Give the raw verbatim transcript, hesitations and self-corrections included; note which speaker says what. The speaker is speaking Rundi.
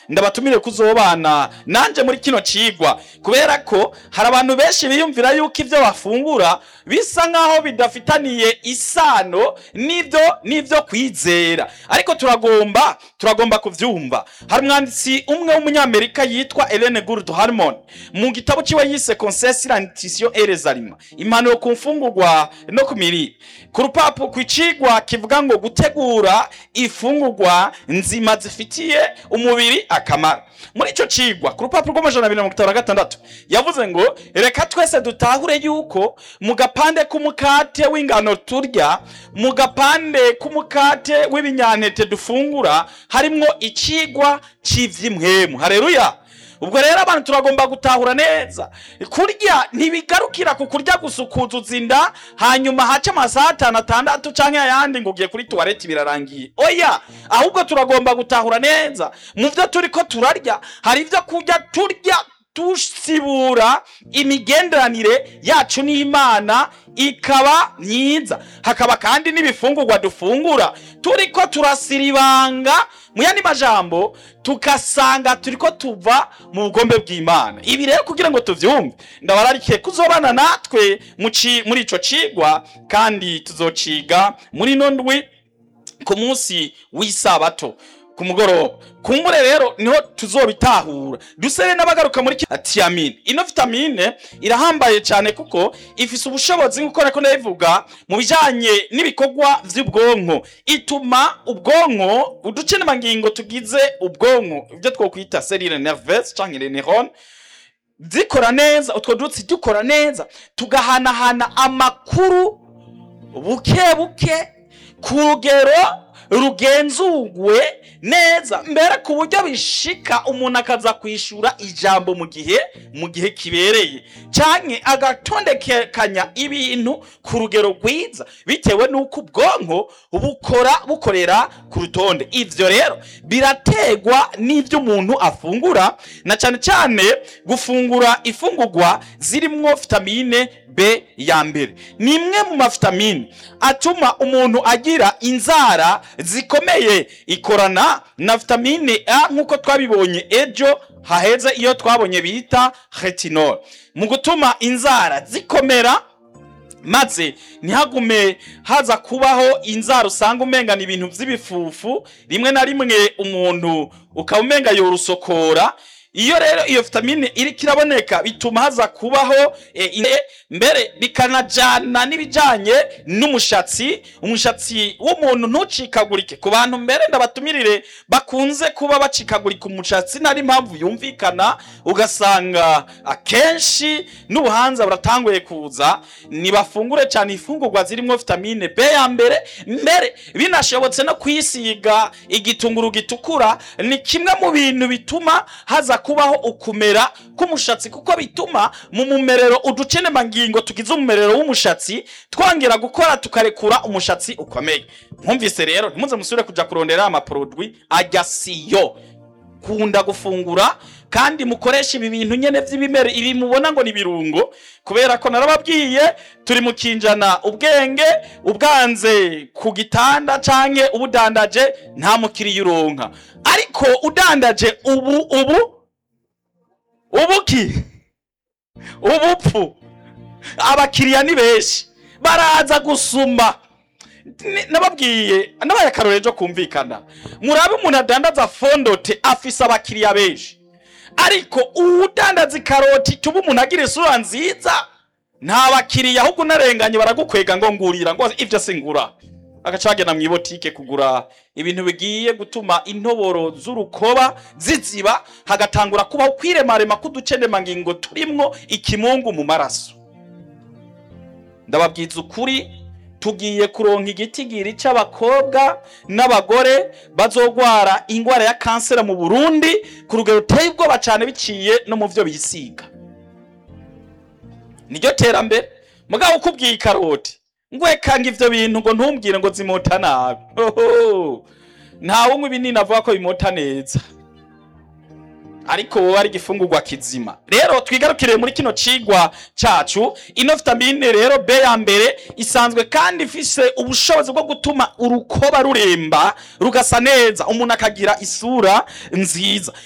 Speaker 1: ndabatumire kuzobana nanje muri kino cigwa, kubera ko hari abantu benshi biyumvira yuko ivyo bafungura bisa nkaho bidafitaniye isano n'ivyo n'ivyo kwizera, ariko turagomba turagomba kuvyumva. Hari umwanditsi umwe w'umunyamerika yitwa Ellen Gould Harmon mu gitabo ciwe yise Conseil sur la nutrition et les aliments, impanuro ku mfungurwa no ku mirire, ku rupapu kw'icigwa kivuga ngo gutegura ifungurwa nzima zifitiye umubiri akamaro. Muri ico cigwa ku rupapuro rw'amajana abiri na mirongo itanu na gatandatu yavuze ngo reka twese dutahure yuko mu gapande k'umukate w'ingano turya, mu gapande k'umukate w'ibinyantete dufungura harimwo icigwa c'ivy'impwemu. Haleluya! Ubwo rero abantu turagomba gutahura neza, kurya ntibigarukira ku kurya gusukuzuza inda hanyuma haca amasaha atanu atandatu canke ayandi ngo ugiye kuri toilette birarangiye. Oya, ahubwo turagomba gutahura neza mu vyo turiko turarya hari ivyo kurya turya dusibura imigenderanire yacu n'Imana ikaba myiza, hakaba kandi n'ibifungurwa dufungura turiko turasiribanga, mu yandi majambo tukasanga turiko tuva mu bugombe bw'Imana. Ibi rero kugira ngo tuvyumve ndabararikiye kuzobana natwe muri ico cigwa, kandi tuzociga muri nondwi ku munsi w'isabato ku mugoroba. Kumbure rero niho tuzobitahura dusere n'abagaruka muri thiamine. Ino vitamine irahambaye cyane kuko ifise ubushobozi nkuko nako ndabivuga mu bijanye n'ibikorwa vy'ubwonko, ituma ubwonko uducenema ngingo tugize ubwonko ibyo twokwita cellule nerveuse canke les neurones zikora neza, utwo dutsi dukora neza, tugahanahana amakuru buke buke ku rugero rugenzugwe neza, mbere ku buryo bishika umuntu akaza kwishura ijambo mu gihe mu gihe kibereye, canke agatondekanya ibintu ku rugero rwiza bitewe nuko ubwonko bukora bukorera ku rutonde. Ivyo rero birategwa n'ivyo umuntu afungura, na cane cane gufungura ifungurwa zirimwo vitamine B ya mbere. Ni imwe mu mavitamine atuma umuntu agira inzara zikomeye, ikorana na vitamine A nkuko twabibonye ejo haheze iyo twabonye bita retinol, mu gutuma inzara zikomera maze ntihagume haza kubaho inzara usanga umengana ibintu vy'ibifufu, rimwe na rimwe umuntu ukaumenga yorusokora. Iyo rero iyo vitamine iri kiraboneka bituma haza kubaho e, mbere bikanajana n'ibijanye n'umushatsi, umushatsi w'umuntu ntucikagurike. Ku bantu mbere ndabatumirire bakunze kuba bacikagurika umushatsi nari impamvu yumvikana, ugasanga akenshi n'ubuhanza buratanguye kuza, nibafungure cyane ifungurwa zirimo vitamine B ya mbere, mbere binashobotse no kwisiga igitunguru gitukura. Ni kimwe mu bintu bituma haza kubaho ukumera k'umushatsi, kuko bituma mu mumerero uducenema ngingo tugize umumerero w'umushatsi twongera gukora tukarekura umushatsi ukomeye. Mwumvise rero ntimuze musubire kuja kurondera ama produit agasiyo, kunda gufungura kandi mukoresha ibi bintu nyene vy'ibimere ibi mubona ngo ni birungo, kubera ko narababwiye turi mu kinjana ubwenge ubwanze ku gitanda canke ubudandaje nta mukiriya uronka, ariko udandaje ubu ubu ubuki ubupfu abakiriya ni benshi baraza gusuma. Nababwiye nabaye akarorejo kumvikana, murabe umuntu adandaza fondote afise abakiriya benshi, ariko udandaza karoti tubu umuntu agira isura nziza nta bakiriya, ahubwo narenganye baragukwega ngo ngurira ngo ivyo singura, agacagena mu ibotike kugura ibintu bigiye gutuma intoboro z'urukoba ziziba, hagatangura kubaho kwiremarema kuducenema ngingo turimwo ikimungu mu maraso. Ndababwiza ukuri tugiye kuronka igitigiri c'abakobwa n'abagore bazogwara ingwara ya kansera mu Burundi ku rugero ruteye ubwoba cane biciye no mu vyo bisiga. Niryo terambere. Mugabo ukubwiye ikaroti ngwekanga ivyo bintu ngo ntumbwire ngo zimota nabi. Oho, ntawe umwe binini avuga ko bimota neza, ariko wowe ari gifungurwa kizima. Rero twigarukire muri kino cigwa cacu. Ino vitamine rero B ya mbere isanzwe kandi ifise ubushobozi bwo gutuma urukoba ruremba rugasa neza, umuntu akagira isura nziza.